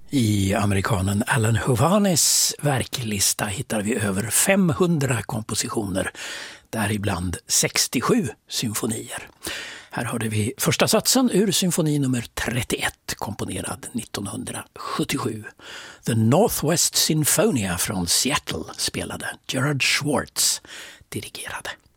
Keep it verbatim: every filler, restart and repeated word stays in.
I amerikanen Alan Hovanes verklista hittar vi över femhundra kompositioner, däribland sextiosju symfonier. Här hörde vi första satsen ur symfoni nummer trettioett, komponerad nittonhundrasjuttiosju. The Northwest Sinfonia från Seattle spelade Gerard Schwartz, dirigerade.